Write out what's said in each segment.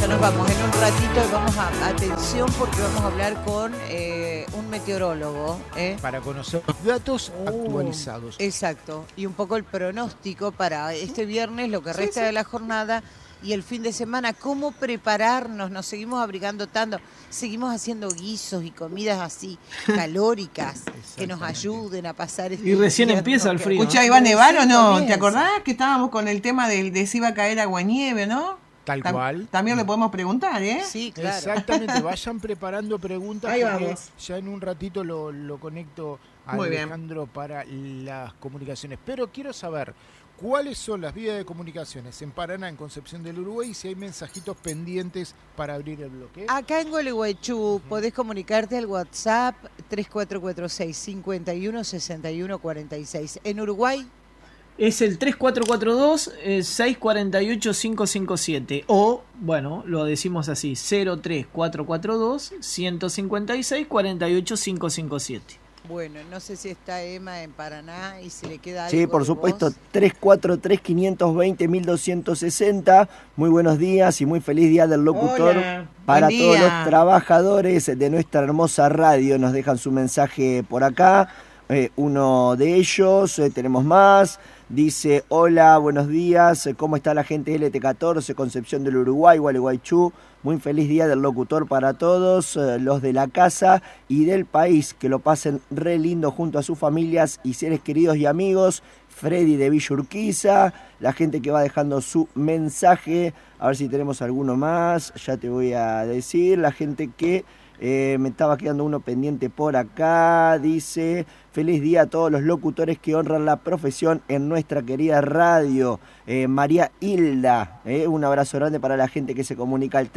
Ya nos vamos en un ratito y vamos a atención porque vamos a hablar con un meteorólogo. Para conocer los datos actualizados. Exacto. Y un poco el pronóstico para este viernes, lo que resta de la jornada y el fin de semana. ¿Cómo prepararnos? Nos seguimos abrigando tanto. Seguimos haciendo guisos y comidas así calóricas que nos ayuden a pasar este Y recién invierno empieza el frío. Escucha, ¿iba a nevar o no? comienza. ¿Te acordás que estábamos con el tema de si iba a caer agua-nieve, no? Tal cual. También le podemos preguntar, ¿eh? Sí, claro. Exactamente, vayan preparando preguntas. Ahí porque vamos. ya en un ratito lo conecto a Muy bien. Alejandro para las comunicaciones. Pero quiero saber cuáles son las vías de comunicaciones en Paraná, en Concepción del Uruguay, y si hay mensajitos pendientes para abrir el bloque. Acá en Gualeguaychú podés comunicarte al WhatsApp 3446-516146. En Uruguay, Es el 3442-648-557. O, bueno, lo decimos así, 03442-156-48-557. bueno, no sé si está Emma en Paraná y si le queda algo. Sí, por de supuesto, voz. 343-520-1260. Muy buenos días y muy feliz día del locutor. Hola, Para buen todos día. los trabajadores de nuestra hermosa radio. Nos dejan su mensaje por acá. Uno de ellos, tenemos más. Dice, hola, buenos días. ¿Cómo está la gente de LT14, Concepción del Uruguay, Gualeguaychú? Muy feliz día del locutor para todos, los de la casa y del país. Que lo pasen re lindo junto a sus familias y seres queridos y amigos. Freddy de Villa Urquiza, la gente que va dejando su mensaje. A ver si tenemos alguno más, ya te voy a decir. La gente que me estaba quedando uno pendiente por acá. Dice, feliz día a todos los locutores que honran la profesión en nuestra querida radio. María Hilda, un abrazo grande para la gente que se comunica al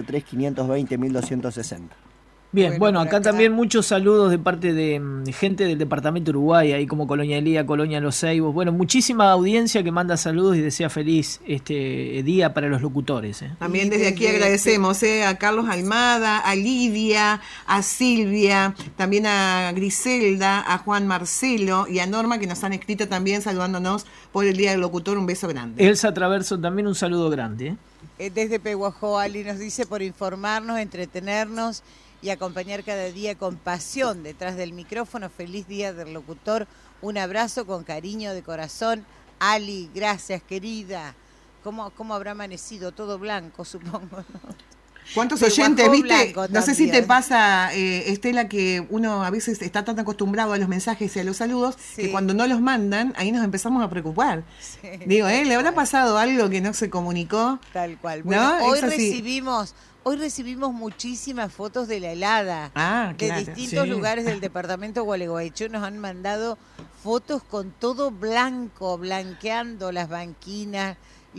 343-520-1260. Bien, bueno, por acá acá también muchos saludos de parte de gente del departamento Uruguay, ahí como Colonia Elía, Colonia Los Ceibos. Bueno, muchísima audiencia que manda saludos y desea feliz este día para los locutores. También Y desde aquí desde- agradecemos a Carlos Almada, a Lidia, a Silvia, también a Griselda, a Juan Marcelo y a Norma que nos han escrito también saludándonos por el Día del Locutor. Un beso grande. Elsa Traverso también un saludo grande. Desde Pehuajó, Ali nos dice por informarnos, entretenernos y acompañar cada día con pasión detrás del micrófono. Feliz día del locutor. Un abrazo con cariño de corazón. Ali, gracias, querida. ¿Cómo habrá amanecido? Todo blanco, supongo, ¿no? ¿Cuántos Pehuajó oyentes, viste? blanco No sé si te también. pasa, Estela, que uno a veces está tan acostumbrado a los mensajes y a los saludos Sí. que cuando no los mandan, ahí nos empezamos a preocupar. Sí, Digo, tal ¿le habrá cual. pasado algo que no se comunicó? Tal cual. ¿No? Bueno, Es así. hoy recibimos muchísimas fotos de la helada. Ah, De claro. distintos sí. lugares del departamento de Gualeguaychú nos han mandado fotos con todo blanco, blanqueando las banquinas,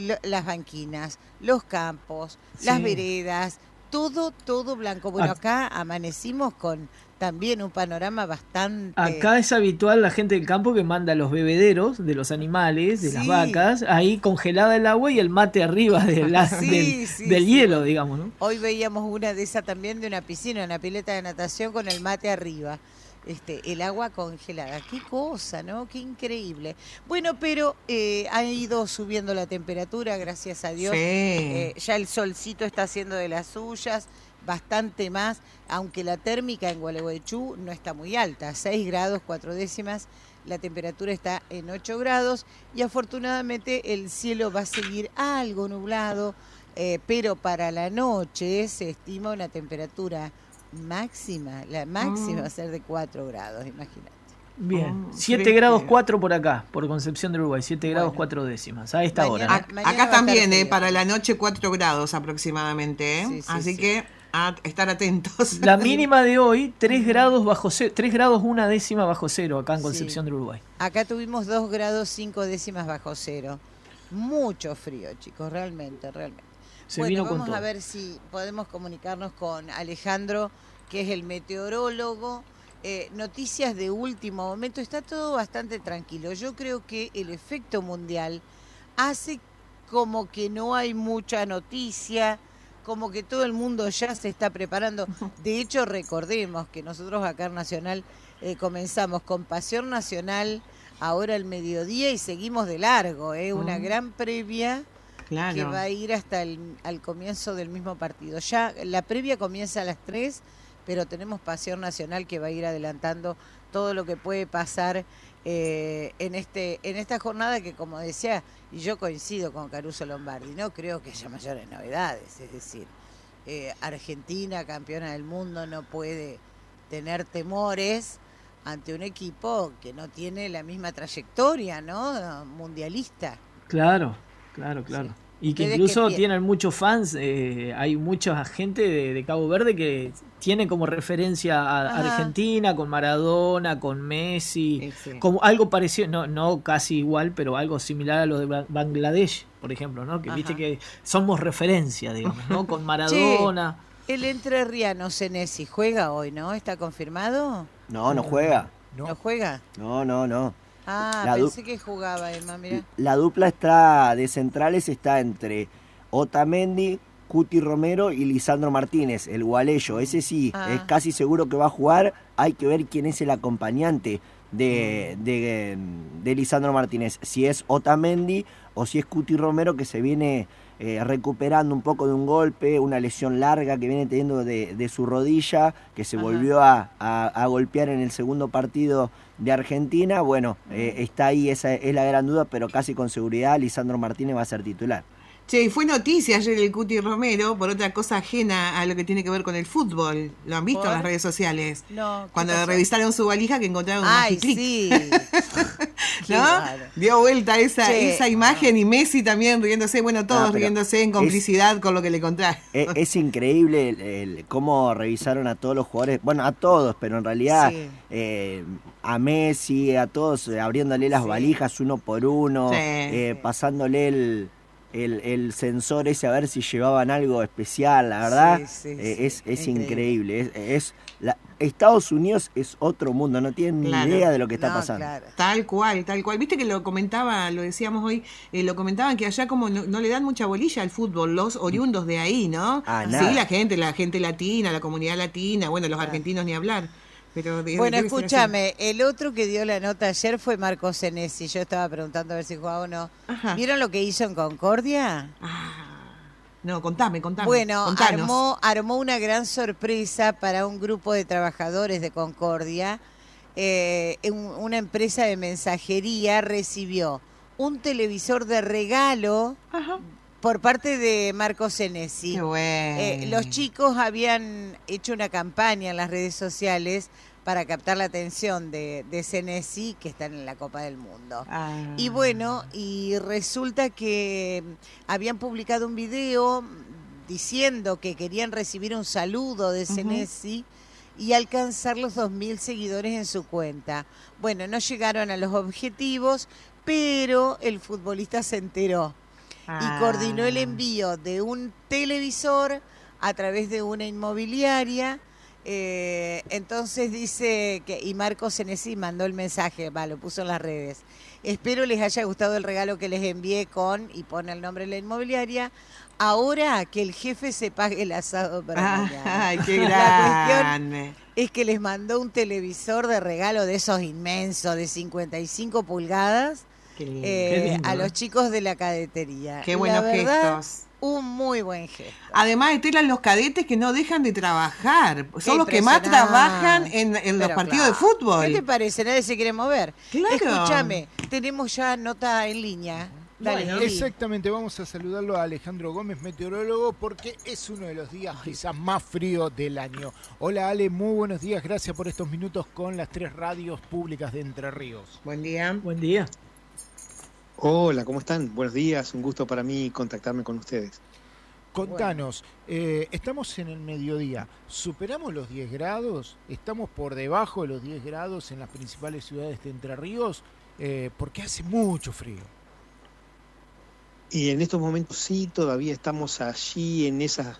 los campos, las Sí. veredas, todo blanco. Bueno, Ac- acá amanecimos con también un panorama bastante... Acá es habitual la gente del campo que manda los bebederos de los animales, de las Sí. vacas, ahí congelada el agua y el mate arriba de la- Sí, del, sí, del sí. hielo, digamos, ¿no? Hoy veíamos una de esas también de una piscina, una pileta de natación con el mate arriba. El agua congelada. Qué cosa, ¿no? Qué increíble. Bueno, pero ha ido subiendo la temperatura, gracias a Dios. Sí. Ya el solcito está haciendo de las suyas, bastante más, aunque la térmica en Gualeguaychú no está muy alta, 6 grados 4 décimas. La temperatura está en 8 grados y afortunadamente el cielo va a seguir algo nublado, pero para la noche se estima una temperatura máxima, la máxima va a ser de 4 grados, imagínate. Bien, Oh, 7 fresco. grados 4 por acá, por Concepción del Uruguay, 7 grados Bueno. 4 décimas, a esta hora. Mañana- ¿no? va a Acá estar también, frío. para la noche 4 grados aproximadamente, Sí, sí, así sí. que a estar atentos. La mínima de hoy, 3 grados bajo 3 grados 1 décima bajo cero acá en Sí. Concepción del Uruguay. Acá tuvimos 2 grados 5 décimas bajo cero. Mucho frío, chicos, realmente. Se Bueno, vino con vamos todo. a ver si podemos comunicarnos con Alejandro, que es el meteorólogo. Noticias de último momento, está todo bastante tranquilo. Yo creo que el efecto mundial hace como que no hay mucha noticia, como que todo el mundo ya se está preparando. De hecho, recordemos que nosotros acá en Nacional comenzamos con Pasión Nacional ahora al mediodía y seguimos de largo, una gran previa Claro. que va a ir hasta al comienzo del mismo partido. Ya la previa comienza a las 3, pero tenemos Pasión Nacional que va a ir adelantando todo lo que puede pasar en esta jornada que, como decía, y yo coincido con Caruso Lombardi, no creo que haya mayores novedades, es decir, Argentina, campeona del mundo, no puede tener temores ante un equipo que no tiene la misma trayectoria, ¿no? Mundialista. Claro. Sí. Y que ¿Ustedes incluso qué tienen muchos fans, hay mucha gente de Cabo Verde que tiene como referencia a Ajá. Argentina, con Maradona, con Messi, Sí. como algo parecido, no casi igual, pero algo similar a lo de Bangladesh, por ejemplo, ¿no? Que viste Ajá. que somos referencia, digamos, ¿no? Con Maradona. El entrerriano Senesi juega hoy, ¿no? ¿Está confirmado? No juega. ¿No juega? No. Ah, La pensé que jugaba, Emma, mirá. La dupla está de centrales está entre Otamendi, Cuti Romero y Lisandro Martínez, el gualeyo. Ese sí, Ah. es casi seguro que va a jugar. Hay que ver quién es el acompañante de Lisandro Martínez. Si es Otamendi o si es Cuti Romero, que se viene recuperando un poco de un golpe, una lesión larga que viene teniendo de su rodilla, que se Ajá. volvió a golpear en el segundo partido de Argentina. Bueno, está ahí, esa es la gran duda, pero casi con seguridad Lisandro Martínez va a ser titular. Che, fue noticia ayer el Cuti Romero por otra cosa ajena a lo que tiene que ver con el fútbol. ¿Lo han visto ¿Por? en las redes sociales? No, ¿qué Cuando pasó? revisaron su valija que encontraron un Ay, Magiclick. sí. Qué ¿No? raro. Dio vuelta Che, esa imagen y Messi también riéndose, bueno, todos pero riéndose en complicidad con lo que le contaron. Es increíble cómo revisaron a todos los jugadores, bueno, a todos, pero en realidad Sí. a Messi, a todos, abriéndole las Sí. valijas uno por uno, Sí. pasándole el sensor ese a ver si llevaban algo especial, la verdad, Sí, es increíble. increíble. Estados Unidos es otro mundo, no tienen ni Claro. idea de lo que está No, pasando. claro. Tal cual. Viste que lo comentaba, lo decíamos hoy, lo comentaban que allá como no le dan mucha bolilla al fútbol, los oriundos de ahí, ¿no? Ah, Sí, nada. la gente latina, la comunidad latina, bueno, los argentinos ni hablar. Pero Bueno, debe ser así. escúchame, el otro que dio la nota ayer fue Marco Senesi. Yo estaba preguntando a ver si jugaba o no. Ajá. ¿Vieron lo que hizo en Concordia? No, contame. Bueno, Contanos. armó una gran sorpresa para un grupo de trabajadores de Concordia. Una empresa de mensajería recibió un televisor de regalo Ajá. por parte de Marco Senesi. Qué bueno. Los chicos habían hecho una campaña en las redes sociales para captar la atención de Senesi, que están en la Copa del Mundo. Ah. Y bueno, y resulta que habían publicado un video diciendo que querían recibir un saludo de Senesi y alcanzar los 2.000 seguidores en su cuenta. Bueno, no llegaron a los objetivos, pero el futbolista se enteró y coordinó el envío de un televisor a través de una inmobiliaria. Entonces dice que, y Marco Senesi mandó el mensaje, lo puso en las redes. Espero les haya gustado el regalo que les envié y pone el nombre de la inmobiliaria. Ahora que el jefe se pague el asado para mañana. Ay, qué La cuestión grande. es que les mandó un televisor de regalo de esos inmensos, de 55 pulgadas, Qué lindo. Qué lindo, a ¿eh? los chicos de la cadetería. Qué La buenos verdad, gestos. un muy buen gesto. Además, Estela, los cadetes que no dejan de trabajar. Qué Son los que más impresionante. trabajan en los Pero partidos de claro, fútbol. ¿qué te parece? Nadie se quiere mover. Claro. Escúchame, tenemos ya nota en línea. Dale, Bueno, Eli. exactamente, vamos a saludarlo a Alejandro Gómez, meteorólogo, porque es uno de los días quizás más fríos del año. Hola Ale, muy buenos días, gracias por estos minutos con las 3 radios públicas de Entre Ríos. Buen día. Buen día. Hola, ¿cómo están? Buenos días, un gusto para mí contactarme con ustedes. Contanos, estamos en el mediodía, ¿superamos los 10 grados? ¿Estamos por debajo de los 10 grados en las principales ciudades de Entre Ríos? Porque hace mucho frío. Y en estos momentos sí, todavía estamos allí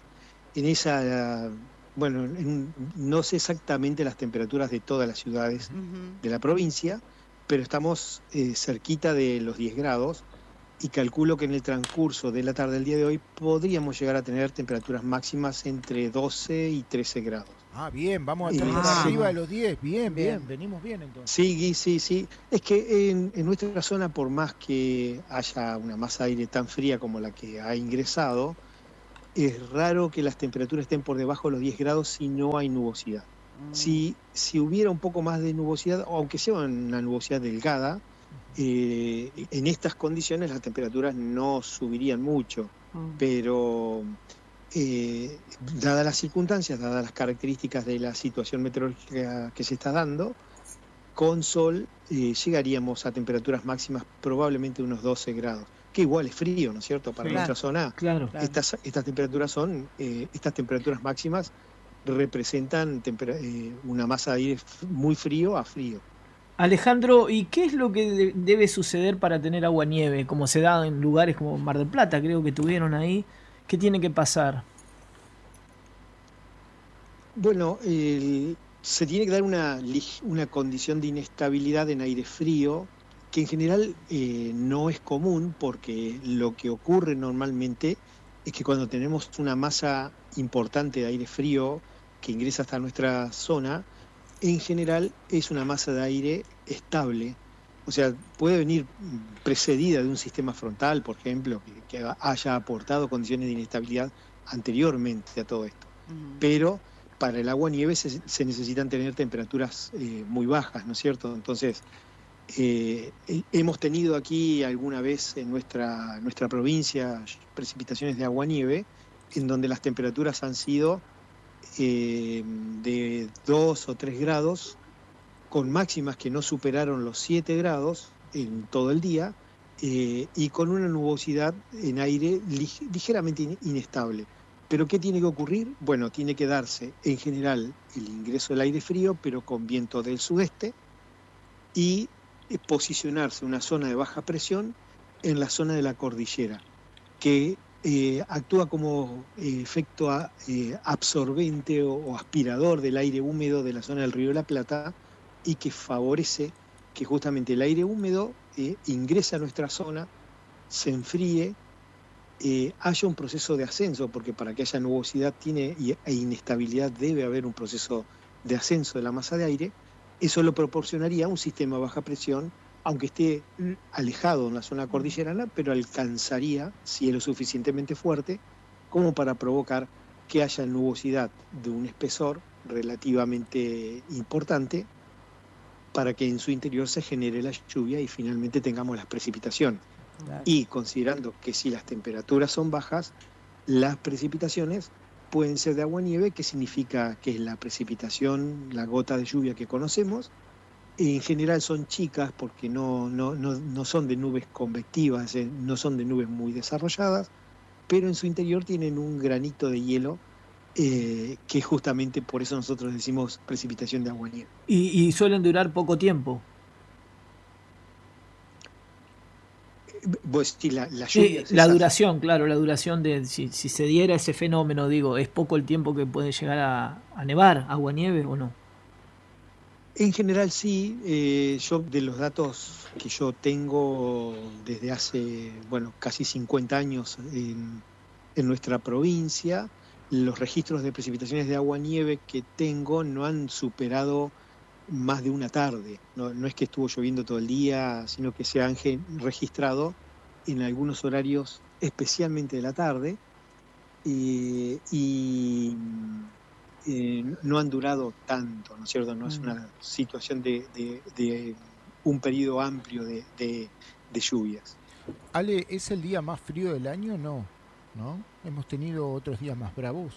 bueno, no sé exactamente las temperaturas de todas las ciudades Ujú. de la provincia, pero estamos cerquita de los 10 grados y calculo que en el transcurso de la tarde del día de hoy podríamos llegar a tener temperaturas máximas entre 12 y 13 grados. Ah, bien, vamos a estar por arriba de los 10. Bien, venimos bien entonces. Sí. Es que en nuestra zona, por más que haya una masa de aire tan fría como la que ha ingresado, es raro que las temperaturas estén por debajo de los 10 grados si no hay nubosidad. Si hubiera un poco más de nubosidad, aunque sea una nubosidad delgada, en estas condiciones las temperaturas no subirían mucho, pero dadas las circunstancias, dadas las características de la situación meteorológica que se está dando, con sol llegaríamos a temperaturas máximas probablemente unos 12 grados, que igual es frío, ¿no es cierto? Para nuestra zona, estas temperaturas estas temperaturas máximas representan una masa de aire muy frío a frío. Alejandro, ¿y qué es lo que debe suceder para tener agua-nieve? Como se da en lugares como Mar del Plata, creo que tuvieron ahí. ¿Qué tiene que pasar? Bueno, se tiene que dar una condición de inestabilidad en aire frío, que en general no es común, porque lo que ocurre normalmente es que cuando tenemos una masa importante de aire frío que ingresa hasta nuestra zona, en general es una masa de aire estable. O sea, puede venir precedida de un sistema frontal, por ejemplo, que haya aportado condiciones de inestabilidad anteriormente a todo esto. Pero para el agua-nieve se necesitan tener temperaturas muy bajas, ¿no es cierto? Entonces, hemos tenido aquí alguna vez en nuestra provincia precipitaciones de agua-nieve, en donde las temperaturas han sido de 2 o 3 grados, con máximas que no superaron los 7 grados en todo el día, y con una nubosidad en aire ligeramente inestable. ¿Pero qué tiene que ocurrir? Bueno, tiene que darse en general el ingreso del aire frío, pero con viento del sudeste, y posicionarse una zona de baja presión en la zona de la cordillera, que actúa como efecto absorbente o aspirador del aire húmedo de la zona del Río de la Plata, y que favorece que justamente el aire húmedo ingrese a nuestra zona, se enfríe, haya un proceso de ascenso, porque para que haya nubosidad e inestabilidad debe haber un proceso de ascenso de la masa de aire. Eso lo proporcionaría un sistema de baja presión, aunque esté alejado en la zona cordillerana, pero alcanzaría cielo suficientemente fuerte como para provocar que haya nubosidad de un espesor relativamente importante, para que en su interior se genere la lluvia y finalmente tengamos las precipitaciones. Claro. Y considerando que si las temperaturas son bajas, las precipitaciones pueden ser de agua-nieve, que significa que es la precipitación, la gota de lluvia que conocemos. En general son chicas porque no son de nubes convectivas, no son de nubes muy desarrolladas, pero en su interior tienen un granito de hielo, que justamente por eso nosotros decimos precipitación de agua-nieve. ¿Y suelen durar poco tiempo? Pues sí, la lluvia. La duración, claro, la duración de si se diera ese fenómeno, digo, ¿es poco el tiempo que puede llegar a nevar, agua-nieve o no? En general sí. Yo, de los datos que yo tengo desde hace, casi 50 años en nuestra provincia, los registros de precipitaciones de agua-nieve que tengo no han superado más de una tarde. No es que estuvo lloviendo todo el día, sino que se han registrado en algunos horarios, especialmente de la tarde, y no han durado tanto, ¿no es cierto? No es una situación de un periodo amplio de lluvias. Ale, ¿es el día más frío del año? No. Hemos tenido otros días más bravos.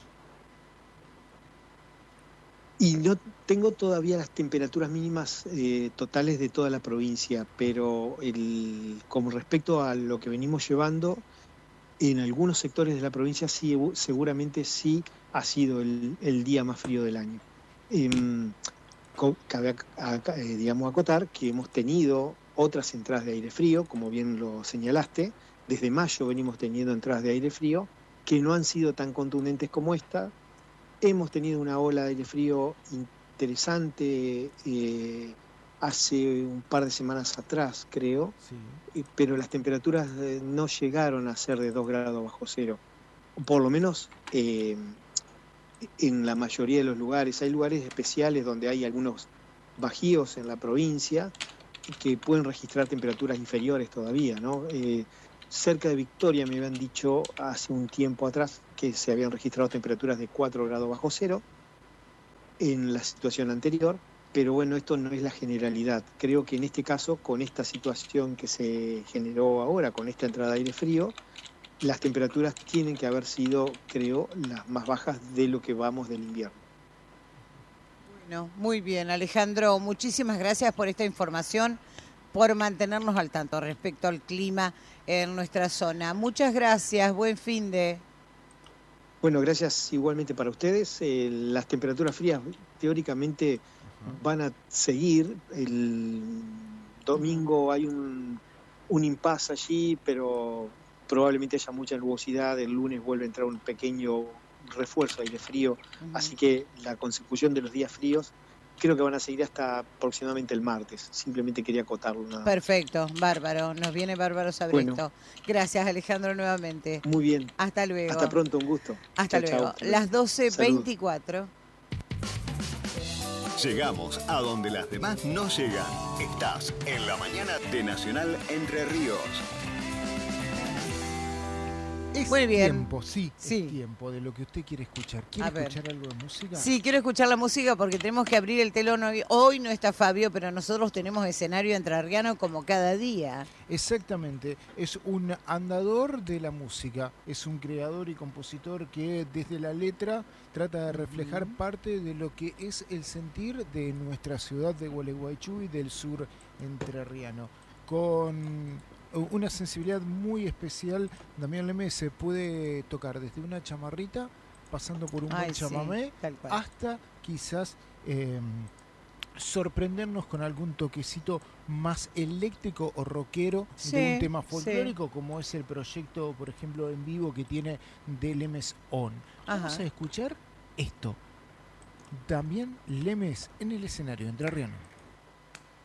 Y no tengo todavía las temperaturas mínimas totales de toda la provincia, pero como respecto a lo que venimos llevando, en algunos sectores de la provincia sí, seguramente sí ha sido el día más frío del año. Cabe acotar que hemos tenido otras entradas de aire frío, como bien lo señalaste. Desde mayo venimos teniendo entradas de aire frío que no han sido tan contundentes como esta. Hemos tenido una ola de aire frío interesante hace un par de semanas atrás, creo, Sí. pero las temperaturas no llegaron a ser de 2 grados bajo cero. Por lo menos en la mayoría de los lugares. Hay lugares especiales donde hay algunos bajíos en la provincia que pueden registrar temperaturas inferiores todavía, ¿no? Cerca de Victoria me habían dicho hace un tiempo atrás que se habían registrado temperaturas de 4 grados bajo cero en la situación anterior, pero bueno, esto no es la generalidad. Creo que en este caso, con esta situación que se generó ahora, con esta entrada de aire frío, las temperaturas tienen que haber sido, creo, las más bajas de lo que vamos del invierno. Bueno, muy bien, Alejandro, muchísimas gracias por esta información, por mantenernos al tanto respecto al clima en nuestra zona. Muchas gracias, buen fin de... Bueno, gracias igualmente para ustedes. Las temperaturas frías teóricamente van a seguir. El domingo hay un impasse allí, pero probablemente haya mucha nubosidad. El lunes vuelve a entrar un pequeño refuerzo de aire frío. Así que la consecución de los días fríos creo que van a seguir hasta aproximadamente el martes. Simplemente quería acotarlo. Nada. Perfecto, bárbaro. Nos viene bárbaro saber esto. Gracias, Alejandro, nuevamente. Muy bien. Hasta luego. Hasta pronto, un gusto. Hasta chau, luego. chau. Las 12:24. Llegamos a donde las demás no llegan. Estás en la mañana de Nacional Entre Ríos. Es Muy bien. tiempo, sí, Sí. es tiempo de lo que usted quiere escuchar. ¿Quiere A ver. escuchar algo de música? Sí, quiero escuchar la música porque tenemos que abrir el telón hoy. Hoy no está Fabio, pero nosotros tenemos escenario entrerriano como cada día. Exactamente, es un andador de la música, es un creador y compositor que desde la letra trata de reflejar parte de lo que es el sentir de nuestra ciudad de Gualeguaychú y del sur entrerriano. Con una sensibilidad muy especial, Damián Lemes se puede tocar desde una chamarrita, pasando por un buen chamamé, tal cual. hasta quizás sorprendernos con algún toquecito más eléctrico o rockero de un tema folclórico, como es el proyecto, por ejemplo, en vivo que tiene de Lemes On. Vamos a escuchar esto. Damián Lemes en el escenario entrerriano.